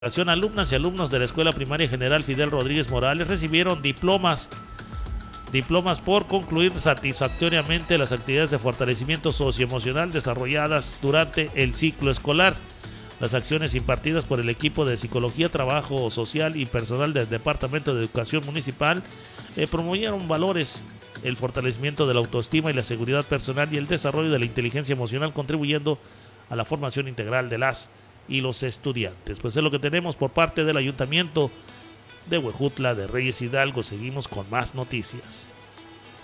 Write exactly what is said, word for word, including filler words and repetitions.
Alumnas y alumnos de la Escuela Primaria General Fidel Rodríguez Morales recibieron diplomas, diplomas por concluir satisfactoriamente las actividades de fortalecimiento socioemocional desarrolladas durante el ciclo escolar. Las acciones impartidas por el equipo de Psicología, Trabajo Social y personal del Departamento de Educación Municipal eh, promovieron valores, el fortalecimiento de la autoestima y la seguridad personal y el desarrollo de la inteligencia emocional, contribuyendo a la formación integral de las y los estudiantes. Pues es lo que tenemos por parte del Ayuntamiento de Huejutla de Reyes Hidalgo. Seguimos con más noticias.